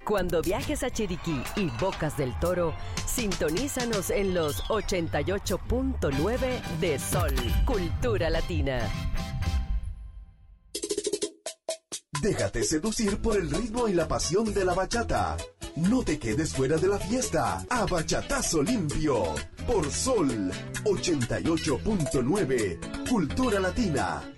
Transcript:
Cuando viajes a Chiriquí y Bocas del Toro, sintonízanos en los 88.9 de Sol, Cultura Latina. Déjate seducir por el ritmo y la pasión de la bachata. No te quedes fuera de la fiesta. A bachatazo limpio. Por Sol 88.9. Cultura Latina.